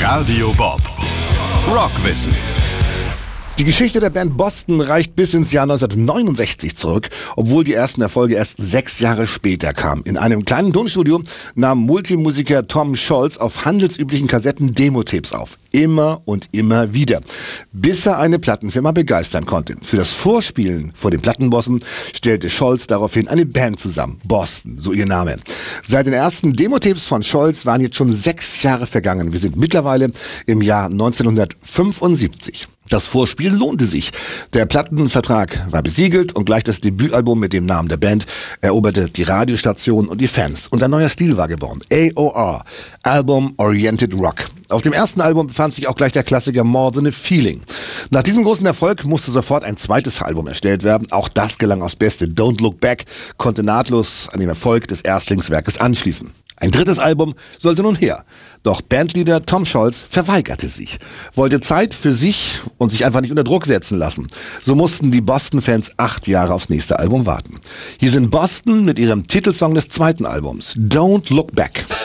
Radio Bob. Rockwissen. Die Geschichte der Band Boston reicht bis ins Jahr 1969 zurück, obwohl die ersten Erfolge erst 6 Jahre später kamen. In einem kleinen Tonstudio nahm Multimusiker Tom Scholz auf handelsüblichen Kassetten Demo-Tapes auf. Immer und immer wieder. Bis er eine Plattenfirma begeistern konnte. Für das Vorspielen vor den Plattenbossen stellte Scholz daraufhin eine Band zusammen. Boston, so ihr Name. Seit den ersten Demo-Tapes von Scholz waren jetzt schon 6 Jahre vergangen. Wir sind mittlerweile im Jahr 1975. Das Vorspiel lohnte sich. Der Plattenvertrag war besiegelt und gleich das Debütalbum mit dem Namen der Band eroberte die Radiostationen und die Fans. Und ein neuer Stil war geboren. AOR, Album Oriented Rock. Auf dem ersten Album befand sich auch gleich der Klassiker More Than a Feeling. Nach diesem großen Erfolg musste sofort ein zweites Album erstellt werden. Auch das gelang aufs Beste. Don't Look Back konnte nahtlos an den Erfolg des Erstlingswerkes anschließen. Ein drittes Album sollte nun her. Doch Bandleader Tom Scholz verweigerte sich, wollte Zeit für sich und sich einfach nicht unter Druck setzen lassen. So mussten die Boston-Fans 8 Jahre aufs nächste Album warten. Hier sind Boston mit ihrem Titelsong des zweiten Albums, Don't Look Back.